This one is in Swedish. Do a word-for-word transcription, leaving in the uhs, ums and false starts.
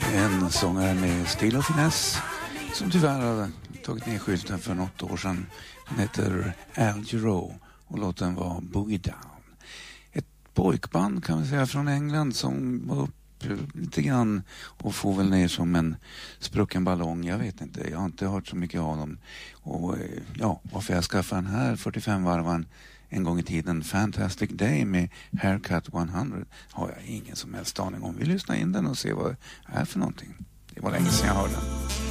En sångare med stil och finess som tyvärr har tagit ner skylten för något år sedan. Han heter Al Jarreau och låten var Boogie Down. Ett pojkband kan vi säga från England som var upp lite grann och får väl ner som en sprucken ballong. Jag vet inte, jag har inte hört så mycket av dem. Och ja, varför jag skaffade den här fyrtiofem-varvan en gång i tiden, Fantastic Day med Haircut hundra, har jag ingen som helst aning om. Vi lyssnar in den och ser vad det är för någonting. Det var länge sedan jag hörde den.